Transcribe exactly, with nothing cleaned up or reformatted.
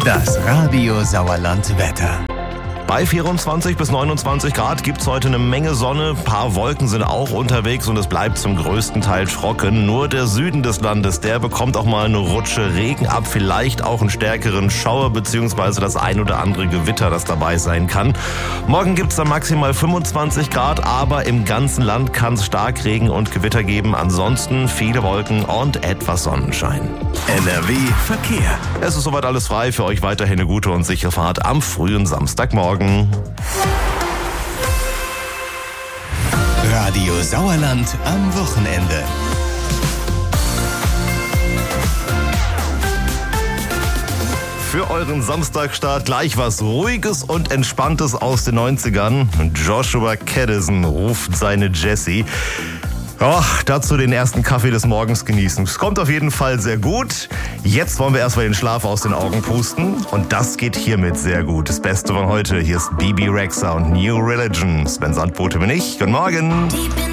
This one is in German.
Das Radio Sauerland Wetter. Bei vierundzwanzig bis neunundzwanzig Grad gibt's heute eine Menge Sonne, ein paar Wolken sind auch unterwegs und es bleibt zum größten Teil trocken. Nur der Süden des Landes, der bekommt auch mal eine Rutsche Regen ab, vielleicht auch einen stärkeren Schauer bzw. das ein oder andere Gewitter, das dabei sein kann. Morgen gibt's dann maximal fünfundzwanzig Grad, aber im ganzen Land kann es Starkregen und Gewitter geben. Ansonsten viele Wolken und etwas Sonnenschein. N R W Verkehr. Es ist soweit alles frei, für euch weiterhin eine gute und sichere Fahrt am frühen Samstagmorgen. Radio Sauerland am Wochenende. Für euren Samstagstart gleich was Ruhiges und Entspanntes aus den neunzigern. Joshua Caddison ruft seine Jessie. Oh, dazu den ersten Kaffee des Morgens genießen. Es kommt auf jeden Fall sehr gut. Jetzt wollen wir erstmal den Schlaf aus den Augen pusten. Und das geht hiermit sehr gut. Das Beste von heute. Hier ist Bebe Rexha und New Religion. Sven Sandbote bin ich. Guten Morgen.